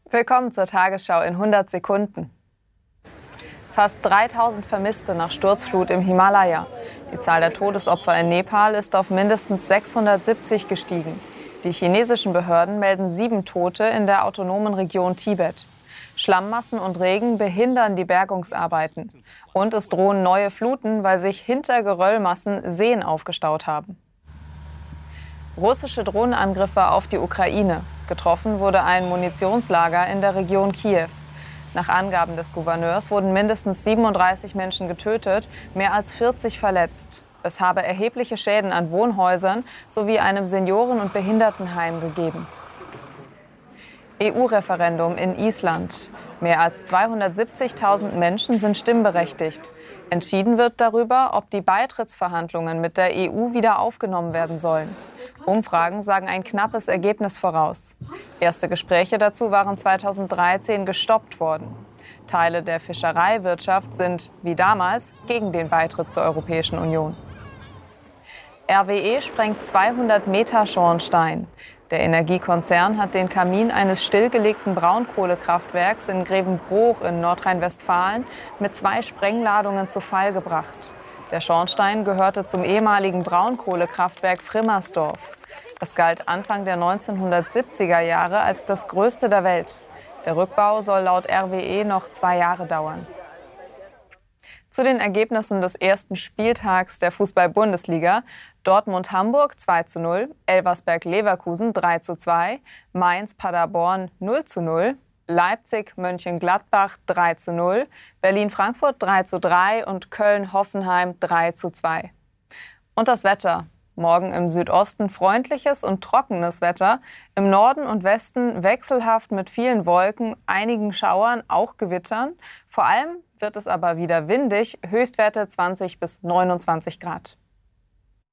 Willkommen zur Tagesschau in 100 Sekunden. Fast 3000 Vermisste nach Sturzflut im Himalaya. Die Zahl der Todesopfer in Nepal ist auf mindestens 670 gestiegen. Die chinesischen Behörden melden 7 Tote in der autonomen Region Tibet. Schlammmassen und Regen behindern die Bergungsarbeiten. Und es drohen neue Fluten, weil sich hinter Geröllmassen Seen aufgestaut haben. Russische Drohnenangriffe auf die Ukraine. Getroffen wurde ein Munitionslager in der Region Kiew. Nach Angaben des Gouverneurs wurden mindestens 37 Menschen getötet, mehr als 40 verletzt. Es habe erhebliche Schäden an Wohnhäusern sowie einem Senioren- und Behindertenheim gegeben. EU-Referendum in Island. Mehr als 270.000 Menschen sind stimmberechtigt. Entschieden wird darüber, ob die Beitrittsverhandlungen mit der EU wieder aufgenommen werden sollen. Umfragen sagen ein knappes Ergebnis voraus. Erste Gespräche dazu waren 2013 gestoppt worden. Teile der Fischereiwirtschaft sind, wie damals, gegen den Beitritt zur Europäischen Union. RWE sprengt 200 Meter Schornstein. Der Energiekonzern hat den Kamin eines stillgelegten Braunkohlekraftwerks in Grevenbroich in Nordrhein-Westfalen mit 2 Sprengladungen zu Fall gebracht. Der Schornstein gehörte zum ehemaligen Braunkohlekraftwerk Frimmersdorf. Es galt Anfang der 1970er Jahre als das größte der Welt. Der Rückbau soll laut RWE noch 2 Jahre dauern. Zu den Ergebnissen des ersten Spieltags der Fußball-Bundesliga: Dortmund-Hamburg 2:0, Elversberg-Leverkusen 3:2, Mainz-Paderborn 0:0, Leipzig-Mönchengladbach 3:0, Berlin-Frankfurt 3:3 und Köln-Hoffenheim 3:2. Und das Wetter. Morgen im Südosten freundliches und trockenes Wetter. Im Norden und Westen wechselhaft mit vielen Wolken, einigen Schauern, auch Gewittern. Vor allem wird es aber wieder windig, Höchstwerte 20 bis 29 Grad.